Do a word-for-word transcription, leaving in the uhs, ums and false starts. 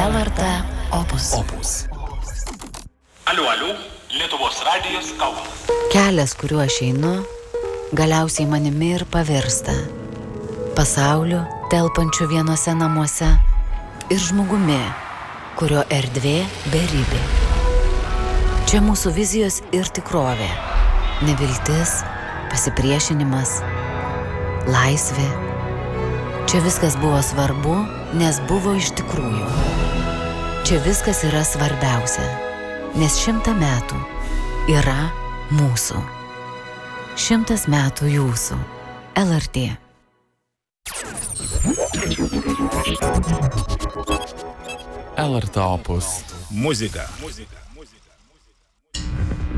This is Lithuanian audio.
L R T Opus. Opus. Aliu, aliu, Lietuvos radijas Kaunas. Kelias, kuriuo aš einu, galiausiai manimi ir pavirsta. Pasauliu, telpančiu vienose namuose, ir žmogumi, kurio erdvė beribė. Čia mūsų vizijos ir tikrovė. Neviltis, pasipriešinimas, laisvė. Čia viskas buvo svarbu, nes buvo iš tikrųjų. Čia viskas yra svarbiausia, nes šimtą metų yra mūsų. Šimtas metų jūsų. L R T. L R T Opus. Muzika. Muzika.